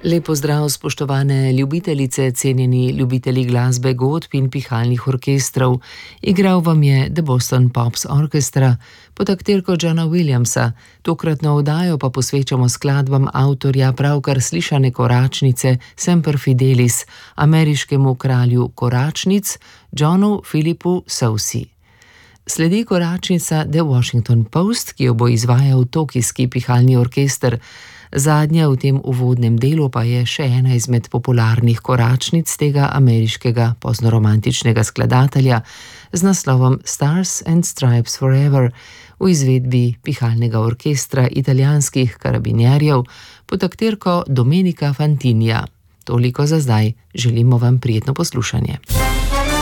Lep pozdrav, spoštovane ljubitelice, cenjeni ljubitelji glasbe, godb in pihalnih orkestrov. Igral vam je The Boston Pops Orchestra pod taktirko Johna Williamsa. Tokratno oddajo pa posvečamo skladbam avtorja pravkar slišane koračnice Semper Fidelis, ameriškemu kralju koračnic Johnu Philipu Sousi. Sledi koračnica The Washington Post, ki jo bo izvajal tokijski pihalni orkester. Zadnja v tem uvodnem delu pa je še ena izmed popularnih koračnic tega ameriškega poznoromantičnega skladatelja z naslovom Stars and Stripes Forever v izvedbi pihalnega orkestra italijanskih karabinjerjev pod taktirko Domenica Fantinija. Toliko za zdaj, želimo vam prijetno poslušanje.